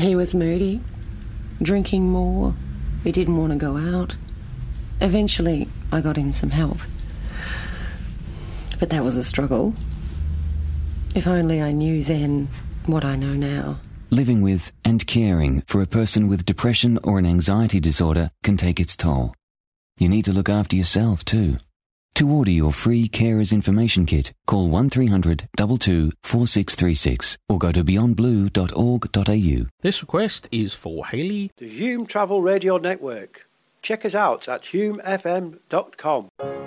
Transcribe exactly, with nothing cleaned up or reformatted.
He was moody, drinking more. He didn't want to go out. Eventually, I got him some help. But that was a struggle. If only I knew then what I know now. Living with and caring for a person with depression or an anxiety disorder can take its toll. You need to look after yourself too. To order your free Carers Information Kit, call one three hundred two two four six three six or go to beyond blue dot org dot a u. This request is for Hayley. The Hume Travel Radio Network. Check us out at hume f m dot com.